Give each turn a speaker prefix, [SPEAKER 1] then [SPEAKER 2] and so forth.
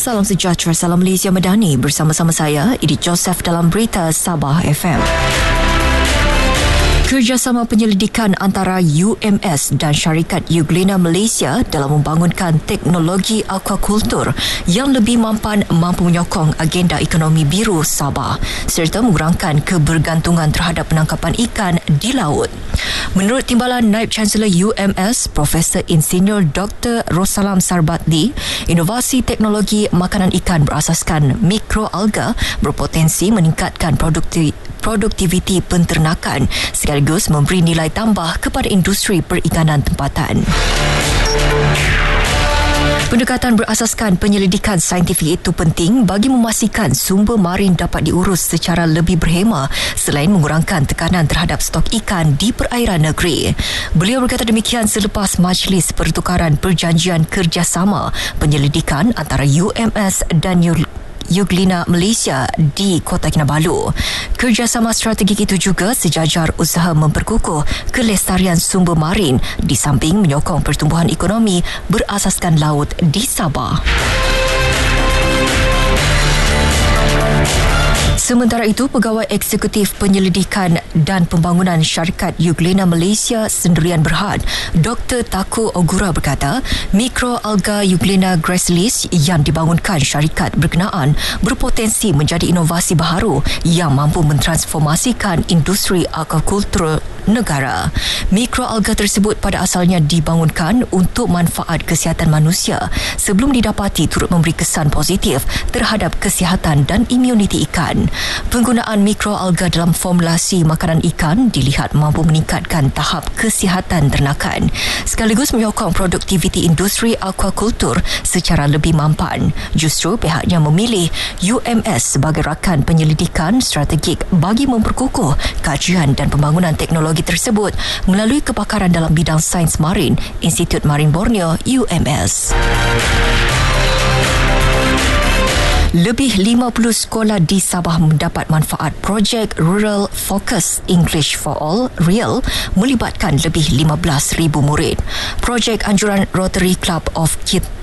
[SPEAKER 1] Salam sejahtera, salam Malaysia Madani. Bersama-sama saya, Idi Joseph dalam Berita Sabah FM. Kerjasama penyelidikan antara UMS dan syarikat Euglena Malaysia dalam membangunkan teknologi aquakultur yang lebih mampu menyokong agenda ekonomi biru Sabah serta mengurangkan kebergantungan terhadap penangkapan ikan di laut. Menurut Timbalan Naib Chancellor UMS, Profesor Insinyur Dr. Rosalam Sarbatli, inovasi teknologi makanan ikan berasaskan mikroalga berpotensi meningkatkan produktiviti penternakan sekaligus memberi nilai tambah kepada industri perikanan tempatan. Pendekatan berasaskan penyelidikan saintifik itu penting bagi memastikan sumber marin dapat diurus secara lebih berhema selain mengurangkan tekanan terhadap stok ikan di perairan negeri. Beliau berkata demikian selepas majlis pertukaran perjanjian kerjasama penyelidikan antara UMS dan Euglena Malaysia di Kota Kinabalu. Kerjasama strategik itu juga sejajar usaha memperkukuh kelestarian sumber marin di samping menyokong pertumbuhan ekonomi berasaskan laut di Sabah. Sementara itu, Pegawai Eksekutif Penyelidikan dan Pembangunan Syarikat Euglena Malaysia Sendirian Berhad, Dr. Taku Ogura berkata, mikroalga Euglena gracilis yang dibangunkan syarikat berkenaan berpotensi menjadi inovasi baharu yang mampu mentransformasikan industri aquakultur negara. Mikroalga tersebut pada asalnya dibangunkan untuk manfaat kesihatan manusia sebelum didapati turut memberi kesan positif terhadap kesihatan dan imuniti ikan. Penggunaan mikroalga dalam formulasi makanan ikan dilihat mampu meningkatkan tahap kesihatan ternakan sekaligus menyokong produktiviti industri aquakultur secara lebih mampan. Justru pihaknya memilih UMS sebagai rakan penyelidikan strategik bagi memperkukuh kajian dan pembangunan teknologi tersebut melalui kepakaran dalam bidang sains marin Institut Marin Borneo UMS. Lebih 50 sekolah di Sabah mendapat manfaat projek Rural Focus English for All (REAL) melibatkan lebih 15,000 murid. Projek anjuran Rotary Club of